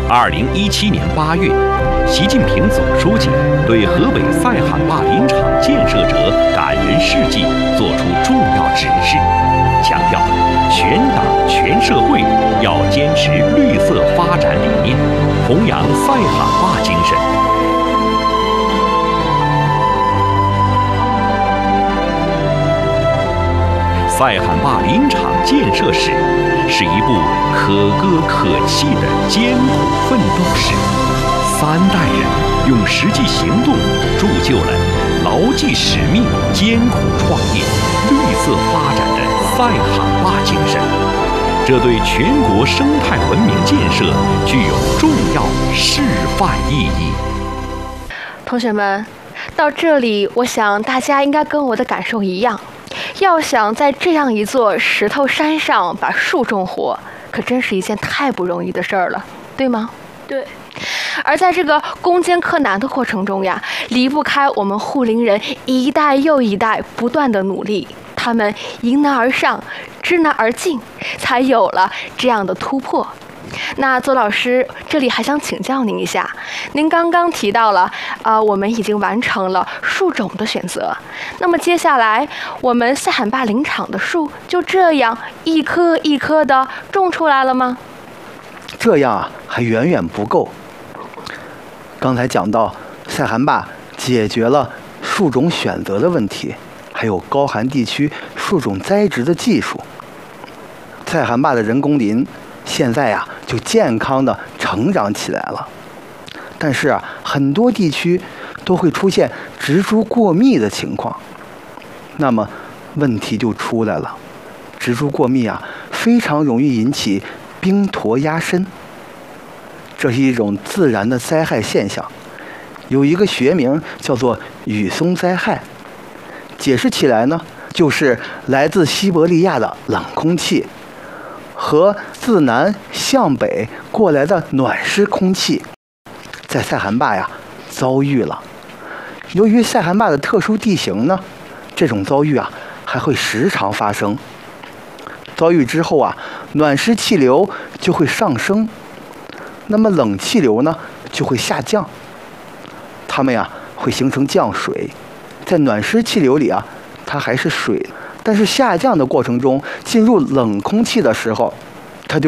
2017年8月，习近平总书记对河北塞罕坝林场建设者感人事迹作出重要指示，强调全党全社会要坚持绿色发展理念，弘扬塞罕坝精神。塞罕坝林场建设史是一部可歌可泣的艰苦奋斗史，3代人用实际行动铸就了牢记使命、艰苦创业、绿色发展的塞罕坝精神，这对全国生态文明建设具有重要示范意义。 同学们，到这里，我想大家应该跟我的感受一样。要想在这样一座石头山上把树种活，可真是一件太不容易的事儿了，对吗？ 对。 而在这个攻坚克难的过程中呀，离不开我们护林人一代又一代不断的努力，他们迎难而上，知难而进，才有了这样的突破。那邹老师，这里还想请教您一下，您刚刚提到了我们已经完成了树种的选择，那么接下来我们塞罕坝林场的树就这样一棵一棵的种出来了吗？ 这样还远远不够。刚才讲到塞罕坝解决了树种选择的问题，还有高寒地区树种栽植的技术。塞罕坝的人工林现在就健康的成长起来了，但是很多地区都会出现植株过密的情况，那么问题就出来了。植株过密非常容易引起冰驼压身，这是一种自然的灾害现象，有一个学名叫做雨松灾害。解释起来呢，就是来自西伯利亚的冷空气和自南向北过来的暖湿空气在塞罕坝遭遇了。由于塞罕坝的特殊地形呢，这种遭遇还会时常发生。遭遇之后暖湿气流就会上升，那么冷气流呢就会下降，它们会形成降水。在暖湿气流里它还是水，但是下降的过程中进入冷空气的时候，